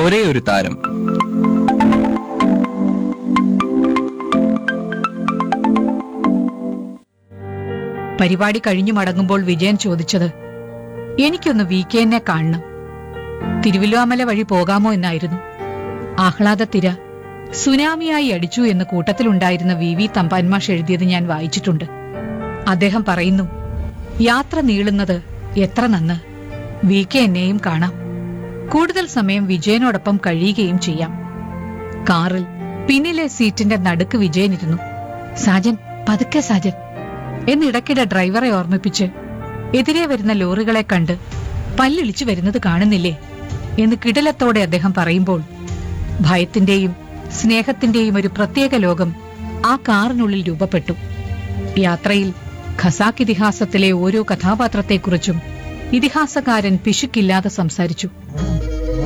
ഒരേ ഒരു താരം. പരിപാടി കഴിഞ്ഞു മടങ്ങുമ്പോൾ വിജയൻ ചോദിച്ചത്, എനിക്കൊന്ന് VK-നെ കാണണം, തിരുവല്ലുവാമല വഴി പോകാമോ എന്നായിരുന്നു. ആഹ്ലാദത്തിര സുനാമിയായി അടിച്ചു എന്ന് കൂട്ടത്തിലുണ്ടായിരുന്ന VV തമ്പാൻമാഷ് എഴുതിയത് ഞാൻ വായിച്ചിട്ടുണ്ട്. അദ്ദേഹം പറയുന്നു, യാത്ര നീളുന്നത് എത്ര നന്ന്, VK എന്നെയും കാണാം, കൂടുതൽ സമയം വിജയനോടൊപ്പം കഴിയുകയും ചെയ്യാം. കാറിൽ പിന്നിലെ സീറ്റിന്റെ നടുക്ക് വിജയനിരുന്നു. സാജൻ, പതുക്കെ സാജൻ എന്നിടയ്ക്കിടെ ഡ്രൈവറെ ഓർമ്മിപ്പിച്ച്, എതിരെ വരുന്ന ലോറികളെ കണ്ട് പല്ലിളിച്ചു വരുന്നത് കാണുന്നില്ലേ എന്ന് കിടിലത്തോടെ അദ്ദേഹം പറയുമ്പോൾ ഭയത്തിന്റെയും സ്നേഹത്തിന്റെയും ഒരു പ്രത്യേക ലോകം ആ കാറിനുള്ളിൽ രൂപപ്പെട്ടു. യാത്രയിൽ ഖസാക്ക് ഇതിഹാസത്തിലെ ഓരോ കഥാപാത്രത്തെക്കുറിച്ചും ഇതിഹാസകാരൻ പിശുക്കില്ലാതെ സംസാരിച്ചു.